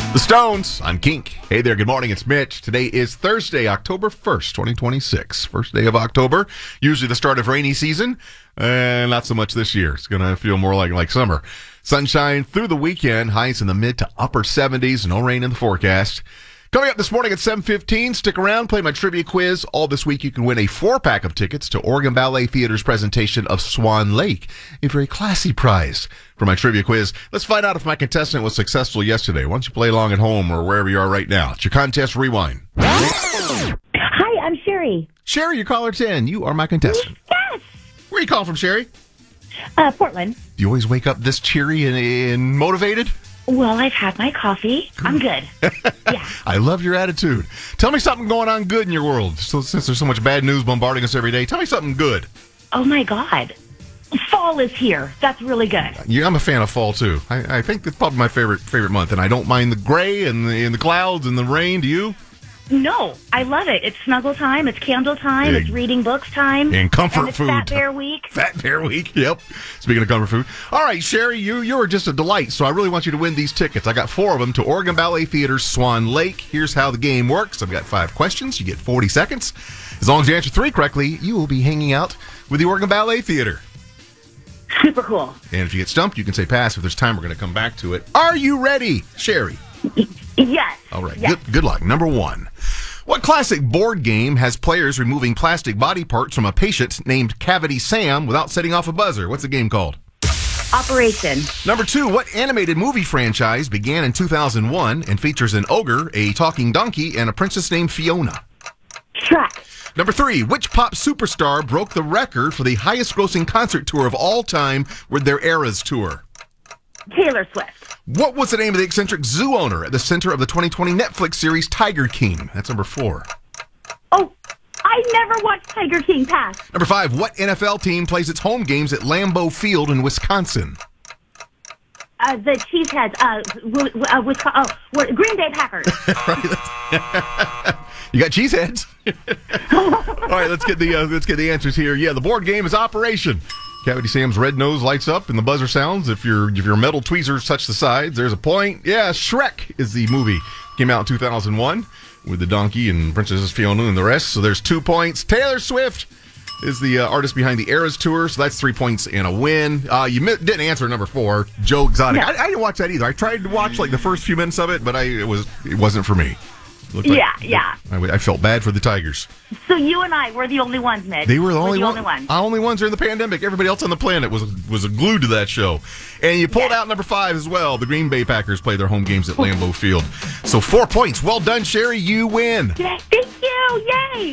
The Stones on Kink. Hey there, good morning, it's Mitch. Today is Thursday, October 1st, 2026. First day of October, usually the start of rainy season, and not so much this year. It's going to feel more like summer. Sunshine through the weekend, highs in the mid to upper 70s, no rain in the forecast. Coming up this morning at 7:15, stick around, play my trivia quiz. All this week you can win a 4-pack of tickets to Oregon Ballet Theater's presentation of Swan Lake, a very classy prize. For my trivia quiz, let's find out if my contestant was successful yesterday. Why don't you play along at home or wherever you are right now? It's your contest rewind. Hi, I'm Sherry. Sherry, you're caller 10. You are my contestant. Yes. Where are you calling from, Sherry? Portland. Do you always wake up this cheery and motivated? Well, I've had my coffee. I'm good. Yeah. I love your attitude. Tell me something going on good in your world. So, since there's so much bad news bombarding us every day, tell me something good. Oh, my God. Fall is here. That's really good. Yeah, I'm a fan of fall, too. I think it's probably my favorite month, and I don't mind the gray and the clouds and the rain. Do you? No, I love it. It's snuggle time. It's candle time. It's reading books time. And comfort it's food. Fat Bear Week. Fat Bear Week, yep. Speaking of comfort food. All right, Sherry, you're just a delight, so I really want you to win these tickets. I got 4 of them to Oregon Ballet Theater's Swan Lake. Here's how the game works. I've got 5 questions. You get 40 seconds. As long as you answer 3 correctly, you will be hanging out with the Oregon Ballet Theater. Super cool. And if you get stumped, you can say pass. If there's time, we're going to come back to it. Are you ready, Sherry? Yes. All right, yes. Good luck. Number 1. What classic board game has players removing plastic body parts from a patient named Cavity Sam without setting off a buzzer? What's the game called? Operation. Number 2, what animated movie franchise began in 2001 and features an ogre, a talking donkey, and a princess named Fiona? Shrek. Number 3, which pop superstar broke the record for the highest grossing concert tour of all time with their Eras tour? Taylor Swift. What was the name of the eccentric zoo owner at the center of the 2020 Netflix series Tiger King? That's number 4. Oh, I never watched Tiger King. Pass. Number 5, what NFL team plays its home games at Lambeau Field in Wisconsin? The Cheeseheads. Green Bay Packers. You got Cheeseheads. All right, let's get the answers here. Yeah, the board game is Operation. Cavity Sam's red nose lights up and the buzzer sounds. If your metal tweezers touch the sides, there's a point. Yeah, Shrek is the movie. Came out in 2001 with the donkey and Princess Fiona and the rest. So there's 2 points. Taylor Swift is the artist behind the Eras tour. So that's 3 points and a win. You didn't answer number 4, Joe Exotic. No. I didn't watch that either. I tried to watch like the first few minutes of it, but it wasn't for me. Yeah. I felt bad for the Tigers. So you and I were the only ones, Mitch. They were the only ones. ones. Only ones during the pandemic. Everybody else on the planet was glued to that show. And you pulled out number 5 as well. The Green Bay Packers play their home games at Lambeau Field. So 4 points. Well done, Sherry. You win. Thank you. Yay.